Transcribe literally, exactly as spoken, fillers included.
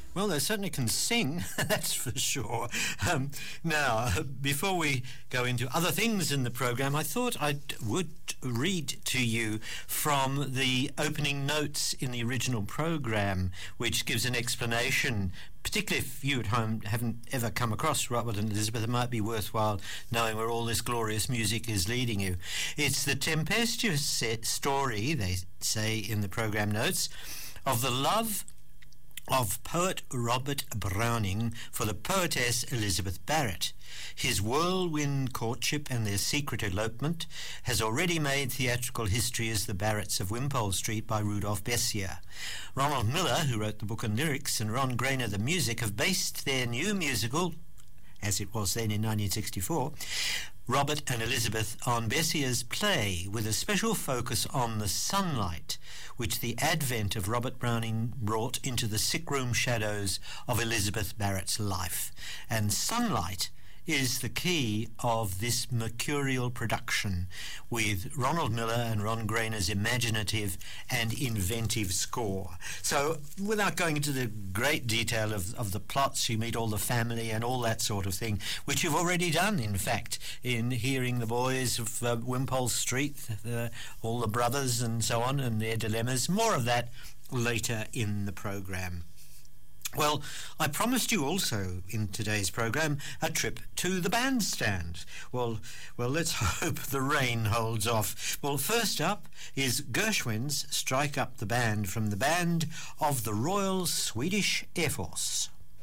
Well, they certainly can sing, that's for sure. Um, now, before we go into other things in the programme, I thought I would read to you from the opening notes in the original programme, which gives an explanation, particularly if you at home haven't ever come across Robert and Elizabeth. It might be worthwhile knowing where all this glorious music is leading you. It's the tempestuous story, they say in the programme notes, of the love of poet Robert Browning for the poetess Elizabeth Barrett. His whirlwind courtship and their secret elopement has already made theatrical history as The Barretts of Wimpole Street by Rudolph Bessier. Ronald Miller, who wrote the book and lyrics, and Ron Grainer the music, have based their new musical, as it was then in nineteen sixty-four, Robert and Elizabeth, on Bessier's play, with a special focus on the sunlight which the advent of Robert Browning brought into the sickroom shadows of Elizabeth Barrett's life. And sunlight is the key of this mercurial production, with Ronald Miller and Ron Grainer's imaginative and inventive score. So, without going into the great detail of, of the plots, you meet all the family and all that sort of thing, which you've already done, in fact, in Hearing the Boys of uh, Wimpole Street, uh, all the brothers and so on, and their dilemmas. More of that later in the programme. Well, I promised you also in today's programme a trip to the bandstand. Well, well, let's hope the rain holds off. Well, first up is Gershwin's Strike Up the Band from the band of the Royal Swedish Air Force.